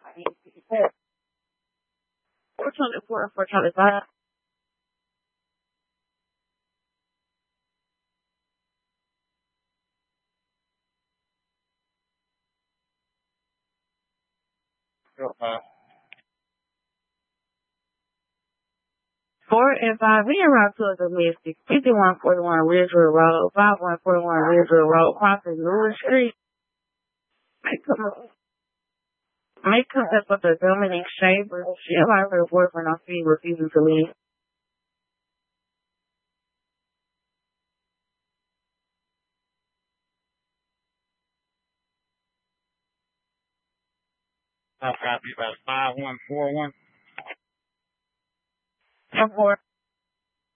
424 and 425. Uh, 4 and 5, we around to the domestic. 5141 Ridgeville Road, 5141 Ridgeville Road, crossing Lewis Street. Make contact with the Dominic Shaver. She allowed her boyfriend on scene refusing to leave. I'll copy about 5141. 4